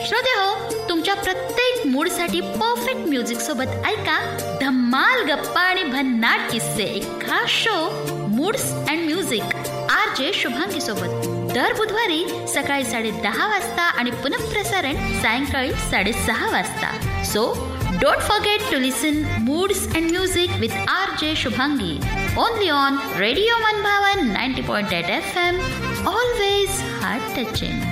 श्रोते हो, तुमच्या प्रत्येक मूडसाठी परफेक्ट म्युझिक सोबत ऐका धम्माल गप्पा आणि भन्नाट किस्से, एक खास show moods and music RJ Shubhangi सोबत दर बुधवारी सकाळी 10:30 वाजता आणि पुनःप्रसारण सायंकाळी 6:30 वाजता. So don't forget to listen moods and music with RJ Shubhangi only on radio मनभावन 90.8 FM. Always heart touching.